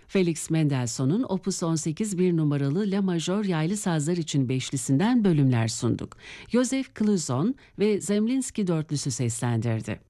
Felix Mendelssohn'un Opus 18 bir numaralı La Majör yaylı sazlar için beşlisinden bölümler sunduk. Joseph Clouzon ve Zemlinsky dörtlüsü seslendirdi.